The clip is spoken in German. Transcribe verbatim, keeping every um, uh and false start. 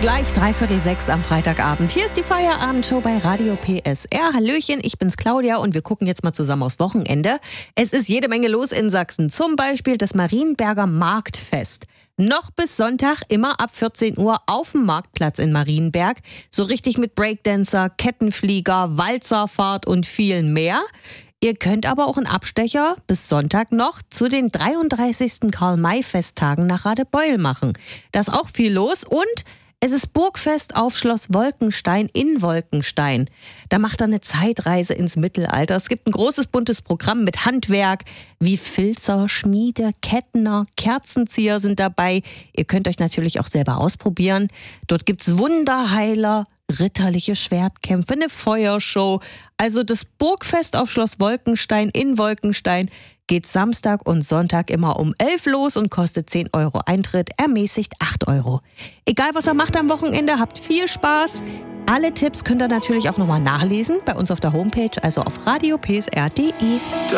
Gleich dreiviertel sechs am Freitagabend. Hier ist die Feierabendshow bei Radio P S R. Hallöchen, ich bin's Claudia und wir gucken jetzt mal zusammen aufs Wochenende. Es ist jede Menge los in Sachsen. Zum Beispiel das Marienberger Marktfest. Noch bis Sonntag immer ab vierzehn Uhr auf dem Marktplatz in Marienberg. So richtig mit Breakdancer, Kettenflieger, Walzerfahrt und viel mehr. Ihr könnt aber auch einen Abstecher bis Sonntag noch zu den dreiunddreißigsten Karl-May-Festtagen nach Radebeul machen. Da ist auch viel los und es ist Burgfest auf Schloss Wolkenstein in Wolkenstein. Da macht er eine Zeitreise ins Mittelalter. Es gibt ein großes buntes Programm mit Handwerk wie Filzer, Schmiede, Kettner, Kerzenzieher sind dabei. Ihr könnt euch natürlich auch selber ausprobieren. Dort gibt's Wunderheiler, ritterliche Schwertkämpfe, eine Feuershow. Also das Burgfest auf Schloss Wolkenstein in Wolkenstein geht Samstag und Sonntag immer um elf los und kostet zehn Euro Eintritt, ermäßigt acht Euro. Egal was ihr macht am Wochenende, habt viel Spaß. Alle Tipps könnt ihr natürlich auch nochmal nachlesen bei uns auf der Homepage, also auf radio p s r punkt d e.